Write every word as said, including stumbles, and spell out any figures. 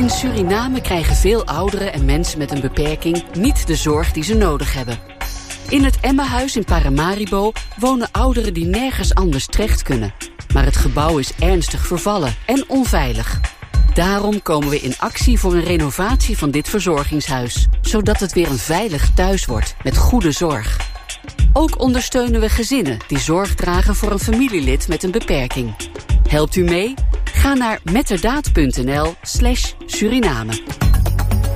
In Suriname krijgen veel ouderen en mensen met een beperking niet de zorg die ze nodig hebben. In het Emmahuis in Paramaribo wonen ouderen die nergens anders terecht kunnen. Maar het gebouw is ernstig vervallen en onveilig. Daarom komen we in actie voor een renovatie van dit verzorgingshuis, zodat het weer een veilig thuis wordt met goede zorg. Ook ondersteunen we gezinnen die zorg dragen voor een familielid met een beperking. Helpt u mee? Ga naar metterdaad punt n l slash Suriname.